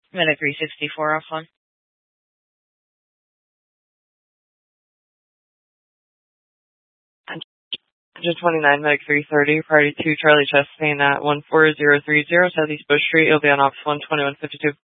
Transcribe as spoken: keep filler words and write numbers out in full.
Medic three sixty-four off one. Engine twenty-nine, Medic three thirty, priority two, Charlie Chastain at one four zero three zero Southeast Bush Street. You'll be on Ops one twenty-one fifty-two.